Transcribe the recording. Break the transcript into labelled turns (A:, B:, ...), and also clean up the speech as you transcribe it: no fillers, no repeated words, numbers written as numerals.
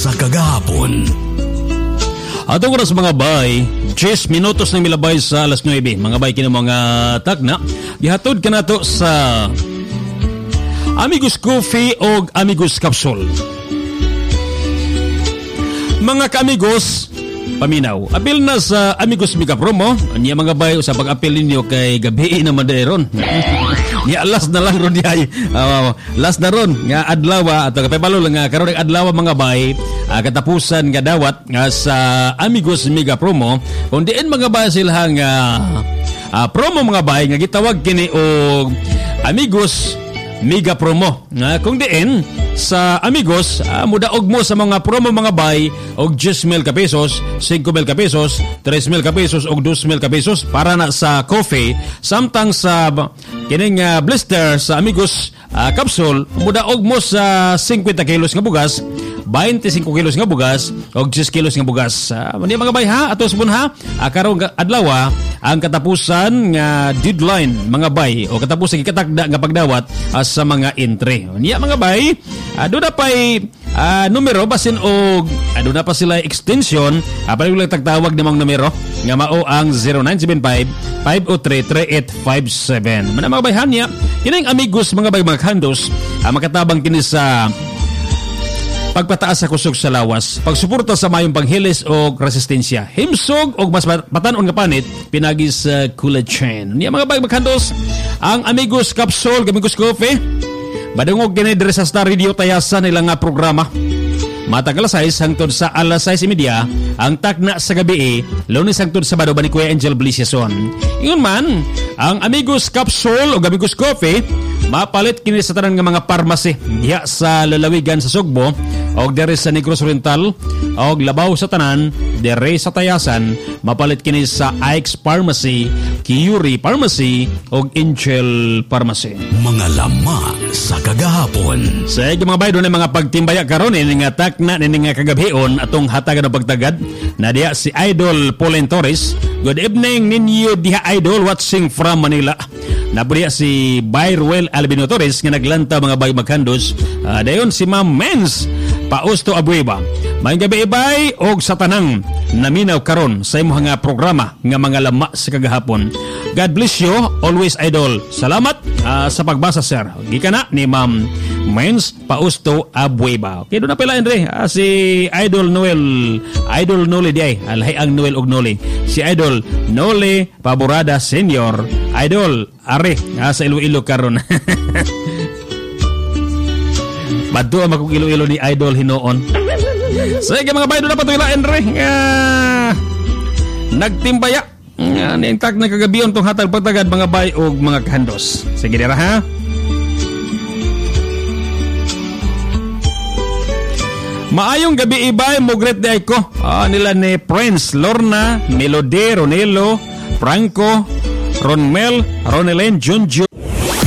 A: sa kagahapon.
B: Atong oras mga bay, 10 minutos na milabay sa alas 9. Mga bay, kini mga takna. Gihatod ka na to sa Amigos Coffee o Amigos Capsule. Mga ka-amigos, paminaw. Apil na sa Amigos Mega Promo. Niya mga bay, sa pag-apil ninyo kay gabi na madairon. Niya last na lang ron niya. Last na ron. Nga adlawa, at kapipalo lang nga, karoon ng adlawa mga bay, katapusan nga dawat nga sa Amigos Mega Promo. Kung diin mga bay silang promo mga bay, nga gitawag kini o Amigos Mega Promo. Kung diin sa Amigos, mudaog mo sa mga promo mga bay og 10,000 ka pesos, 5,000 ka pesos, 3,000 ka pesos og 2,000 ka pesos para na sa coffee. Samtang sa kining blister sa Amigos Capsule, mudaog mo sa 50 kilos nga bugas, 25 kilos nga bugas o 10 kilos nga bugas. Mani mga bay ha, atos pun ha, karong adlaw ang katapusan nga deadline mga bay o katapusan gikatagda nga pagdawat sa mga entry. Niya mga bay, doon na pa'y numero basin o doon na pa sila extension, paling lang tagtawag namang numero nga mao ang 0975-503-3857. Mana mga bayhan niya, kining Amigos mga bay mga kandos, makatabang kini sa pagpataas sa kusog sa lawas, pagsuporta sa mayong panghilis o resistensya, himsog o mas patanon nga panit, pinagi sa collagen. Niya mga bay mga kandos, ang Amigos Capsule, Amigos Coffee, badungog kini dire sa Star Radio Tayasan nila nga programa. Matag alas 6 hangtod sa alas 6:30 ang takna sa gabi, Lunes hangtod sa Sabado ba ni Kuya Angel Blisiason. Ingon man, ang Amigos Capsule o Amigos Coffee mapalit kini sa tanan nga mga pharmacy diha sa lalawigan sa Sugbo o dire sa Negros Oriental o labaw sa tanan dire sa Tayasan. Mapalit kini sa Ike's Pharmacy, Kiyuri Pharmacy o Angel Pharmacy.
A: Mga lama sa kagahapon.
B: Sa mga bay, doon ay mga pagtimbaya karon ini nga takna ini nga kagabion atong hatagan ng pagtagad na diha si Idol Pauline Torres. Good evening ninyo diha Idol, watching from Manila. Nabudiya si Byruel Albino Torres nga naglanta mga bay magkandos. Dayon si Ma'am Menz Pausto Abueva. May gabi ibay og sa tanang naminaw karon sa imong nga programa nga mga lama sa kagahapon. God bless you always Idol. Salamat sa pagbasa sir. Gikan na ni Ma'am Menz Pausto Abueva. Okay, doon na pala Andre, si Idol Noel diay, alhay ang Noel og Noli. Si Idol Noli Paborada Senior. Idol are sa Iloilo karon. Badto ang makong Iloilo ni Idol hinoon. Sige mga bay, doon na patuloy Andre. Nagtimbaya. Nintag na kagabiyon tong hatag pagtagad mga bay o mga kahandos. Sige dira ha. Maayong gabi ibay mo great day ko. Nila ni Prince, Lorna, Melody, Ronelo, Franco, Ronmel, Ronelen, Junjo,